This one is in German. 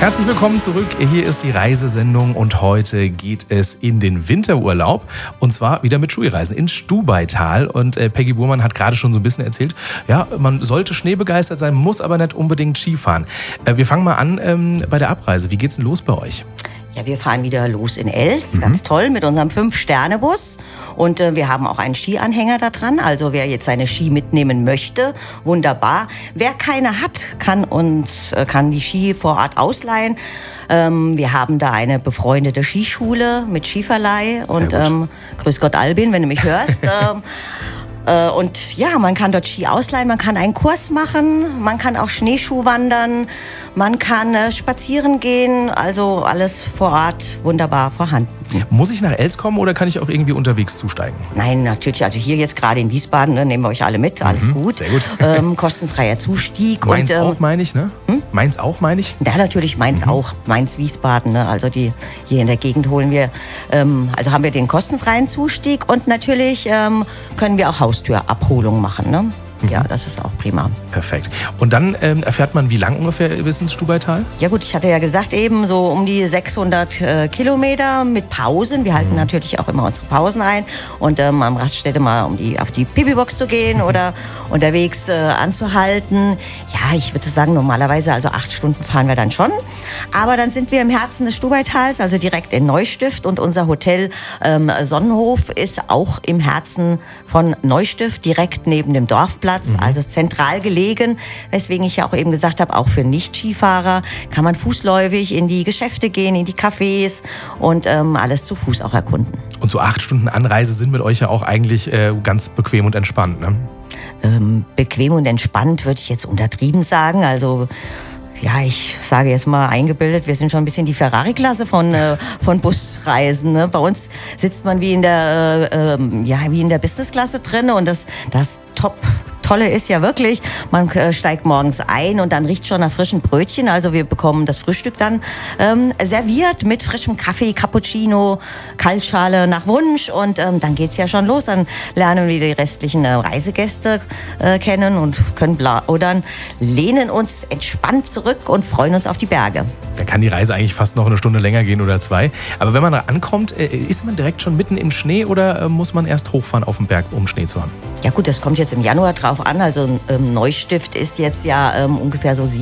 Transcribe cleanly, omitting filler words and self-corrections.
Herzlich willkommen zurück. Hier ist die Reisesendung und heute geht es in den Winterurlaub und zwar wieder mit Schuireisen in Stubaital. Und Peggy Burmann hat gerade schon so ein bisschen erzählt, ja, man sollte schneebegeistert sein, muss aber nicht unbedingt Skifahren. Wir fangen mal an bei der Abreise. Wie geht's denn los bei euch? Ja, wir fahren wieder los in Els, ganz toll, mit unserem 5-Sterne-Bus. Und wir haben auch einen Skianhänger da dran. Also wer jetzt seine Ski mitnehmen möchte, wunderbar. Wer keine hat, kann die Ski vor Ort ausleihen. Wir haben da eine befreundete Skischule mit Skiverleih. Und grüß Gott Albin, wenn du mich hörst. Und ja, man kann dort Ski ausleihen, man kann einen Kurs machen, man kann auch Schneeschuh wandern, man kann spazieren gehen, also alles vor Ort wunderbar vorhanden. Muss ich nach Els kommen oder kann ich auch irgendwie unterwegs zusteigen? Nein, natürlich, also hier jetzt gerade in Wiesbaden, ne, nehmen wir euch alle mit, alles gut. Sehr gut. Kostenfreier Zustieg. Mainz auch, meine ich, ne? Mainz auch, meine ich? Ja, natürlich, Mainz auch, Mainz-Wiesbaden, ne? Also die hier in der Gegend holen wir, also haben wir den kostenfreien Zustieg und natürlich können wir auch Haustürabholung machen, ne? Ja, das ist auch prima. Perfekt. Und dann erfährt man, wie lang ungefähr bis ins Stubaital? Ja gut, ich hatte ja gesagt eben so um die 600 Kilometer mit Pausen. Wir halten natürlich auch immer unsere Pausen ein und am Raststätte mal auf die Pipi-Box zu gehen oder unterwegs anzuhalten. Ja, ich würde sagen normalerweise also 8 Stunden fahren wir dann schon. Aber dann sind wir im Herzen des Stubaitals, also direkt in Neustift und unser Hotel Sonnenhof ist auch im Herzen von Neustift, direkt neben dem Dorfplatz. Also zentral gelegen, weswegen ich ja auch eben gesagt habe, auch für Nicht-Skifahrer kann man fußläufig in die Geschäfte gehen, in die Cafés und alles zu Fuß auch erkunden. Und so 8 Stunden Anreise sind mit euch ja auch eigentlich ganz bequem und entspannt, ne? Bequem und entspannt würde ich jetzt untertrieben sagen, also ja, ich sage jetzt mal eingebildet, wir sind schon ein bisschen die Ferrari-Klasse von Busreisen. Ne? Bei uns sitzt man wie in der Business-Klasse drin und das Tolle ist ja wirklich, man steigt morgens ein und dann riecht schon nach frischen Brötchen. Also wir bekommen das Frühstück dann serviert mit frischem Kaffee, Cappuccino, Kaltschale nach Wunsch. Und dann geht's ja schon los. Dann lernen wir die restlichen Reisegäste kennen und können plaudern, lehnen uns entspannt zurück und freuen uns auf die Berge. Da kann die Reise eigentlich fast noch eine Stunde länger gehen oder 2. Aber wenn man da ankommt, ist man direkt schon mitten im Schnee oder muss man erst hochfahren auf den Berg, um Schnee zu haben? Ja gut, das kommt jetzt im Januar drauf an. Also Neustift ist jetzt ja ungefähr so